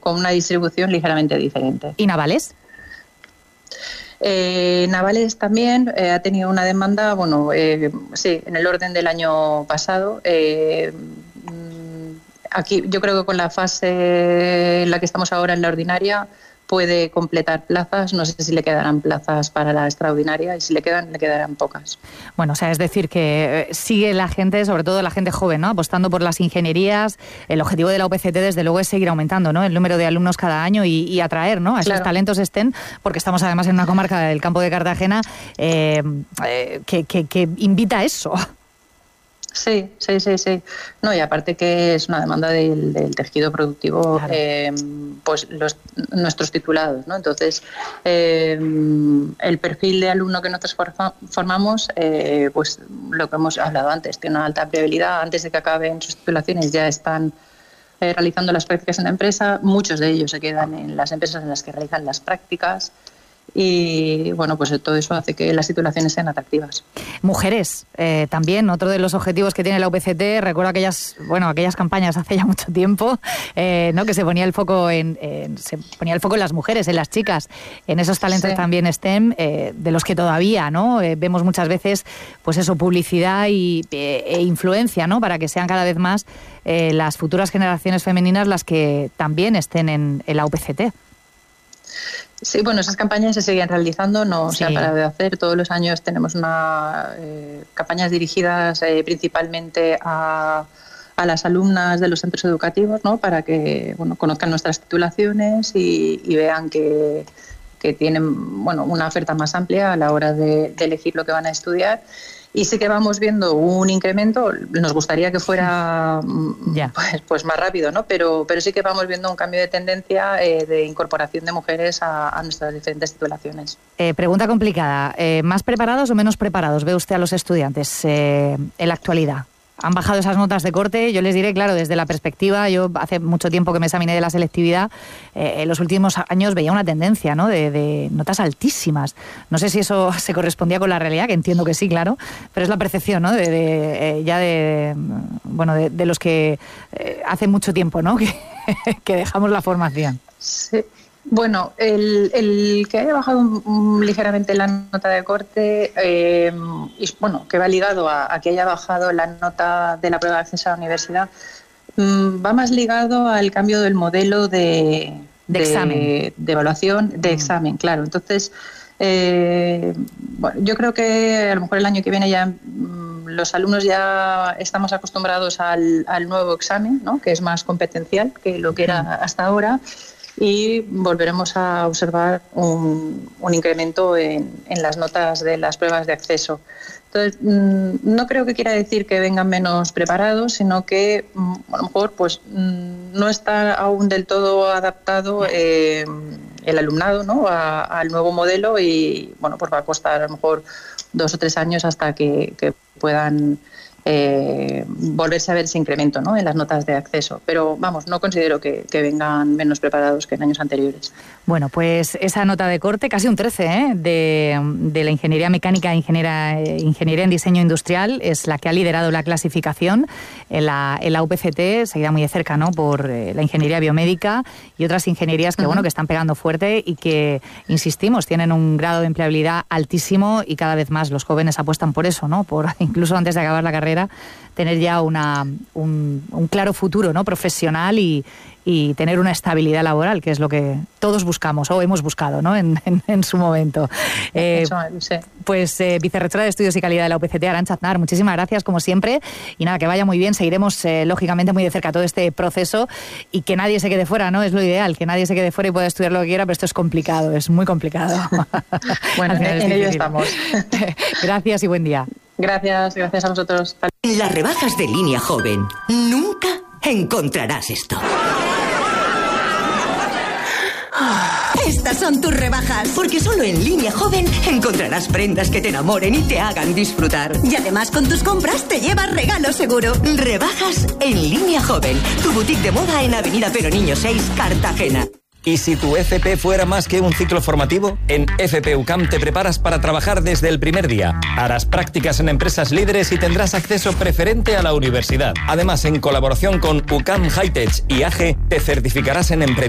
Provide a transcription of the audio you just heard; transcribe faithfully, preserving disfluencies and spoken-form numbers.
con una distribución ligeramente diferente. ¿Y navales? Eh, Navales también eh, ha tenido una demanda, bueno, eh, sí, en el orden del año pasado. Eh, aquí yo creo que con la fase en la que estamos ahora en la ordinaria puede completar plazas. No sé si le quedarán plazas para la extraordinaria, y si le quedan, le quedarán pocas. Bueno, o sea, es decir, que sigue la gente, sobre todo la gente joven, ¿no?, apostando por las ingenierías. El objetivo de la U P C T, desde luego, es seguir aumentando, ¿no?, el número de alumnos cada año y, y atraer, ¿no?, a esos Claro. talentos STEM, porque estamos además en una comarca del Campo de Cartagena eh, eh, que, que, que invita a eso. Sí, sí, sí, sí. No, y aparte que es una demanda del, del tejido productivo, Claro. eh, pues los, nuestros titulados, ¿no? Entonces, eh, el perfil de alumno que nosotros forma, formamos, eh, pues lo que hemos hablado antes, tiene una alta empleabilidad. Antes de que acaben sus titulaciones ya están eh, realizando las prácticas en la empresa. Muchos de ellos se quedan en las empresas en las que realizan las prácticas. Y bueno, pues todo eso hace que las titulaciones sean atractivas. Mujeres, eh, también otro de los objetivos que tiene la U P C T. Recuerdo aquellas, bueno, aquellas campañas hace ya mucho tiempo, eh, ¿no?, que se ponía el foco en, en se ponía el foco en las mujeres, en las chicas, en esos talentos sí. también STEM, eh, de los que todavía, ¿no?, eh, vemos muchas veces, pues eso, publicidad y, e, e influencia, ¿no?, para que sean cada vez más eh, las futuras generaciones femeninas las que también estén en, en la U P C T. Sí, bueno, esas campañas se siguen realizando, no sí. se ha parado de hacer. Todos los años tenemos una eh, campañas dirigidas eh, principalmente a, a las alumnas de los centros educativos, ¿no?, para que, bueno, conozcan nuestras titulaciones y, y vean que, que tienen, bueno, una oferta más amplia a la hora de, de elegir lo que van a estudiar. Y sí que vamos viendo un incremento. Nos gustaría que fuera yeah. pues, pues más rápido, ¿no? Pero, pero sí que vamos viendo un cambio de tendencia eh, de incorporación de mujeres a, a nuestras diferentes titulaciones. Eh, pregunta complicada. Eh, ¿Más preparados o menos preparados ve usted a los estudiantes eh, en la actualidad? Han bajado esas notas de corte. Yo les diré, claro, desde la perspectiva, yo hace mucho tiempo que me examiné de la selectividad, eh, en los últimos años veía una tendencia, ¿no?, de, de notas altísimas. No sé si eso se correspondía con la realidad, que entiendo que sí, claro, pero es la percepción, ¿no?, de, de, eh, ya de, bueno, de, de los que eh, hace mucho tiempo, ¿no?, que, que dejamos la formación. Sí. Bueno, el, el que haya bajado um, ligeramente la nota de corte, eh, y bueno, que va ligado a, a que haya bajado la nota de la prueba de acceso a la universidad, um, va más ligado al cambio del modelo de, de, de examen, de evaluación, de mm. examen, claro. Entonces, eh, bueno, yo creo que a lo mejor el año que viene ya um, los alumnos ya estamos acostumbrados al, al nuevo examen, ¿no?, que es más competencial que lo que era hasta ahora. Y volveremos a observar un, un incremento en, en las notas de las pruebas de acceso. Entonces, no creo que quiera decir que vengan menos preparados, sino que a lo mejor pues, no está aún del todo adaptado eh, el alumnado, ¿no?, a, al nuevo modelo, y bueno, pues va a costar a lo mejor dos o tres años hasta que, que puedan Eh, volverse a ver ese incremento, ¿no?, en las notas de acceso. Pero vamos, no considero que, que vengan menos preparados que en años anteriores. Bueno, pues esa nota de corte, casi un trece, ¿eh?, de, de la ingeniería mecánica e ingeniera, ingeniería en diseño industrial, es la que ha liderado la clasificación en la, en la U P C T, seguida muy de cerca, ¿no?, por eh, la ingeniería biomédica y otras ingenierías que, uh-huh. bueno, que están pegando fuerte y que, insistimos, tienen un grado de empleabilidad altísimo, y cada vez más los jóvenes apuestan por eso, ¿no?, por incluso antes de acabar la carrera tener ya una, un, un claro futuro, ¿no?, profesional, y, y tener una estabilidad laboral, que es lo que todos buscamos o hemos buscado, ¿no?, en, en, en su momento. Eh, Eso, sí. Pues eh, vicerrectora de Estudios y Calidad de la U P C T, Arantxa Aznar, muchísimas gracias como siempre, y nada, que vaya muy bien. Seguiremos eh, lógicamente muy de cerca todo este proceso, y que nadie se quede fuera, ¿no? Es lo ideal, que nadie se quede fuera y pueda estudiar lo que quiera, pero esto es complicado, es muy complicado. Bueno, en, en ello estamos. Gracias y buen día. Gracias, gracias a vosotros. En las rebajas de Línea Joven nunca encontrarás esto. Estas son tus rebajas. Porque solo en Línea Joven encontrarás prendas que te enamoren y te hagan disfrutar. Y además, con tus compras te llevas regalo seguro. Rebajas en Línea Joven, tu boutique de moda en Avenida Peroniño seis, Cartagena. ¿Y si tu F P fuera más que un ciclo formativo? En F P U C A M te preparas para trabajar desde el primer día. Harás prácticas en empresas líderes y tendrás acceso preferente a la universidad. Además, en colaboración con U C A M Hightech y A G E, te certificarás en emprendimiento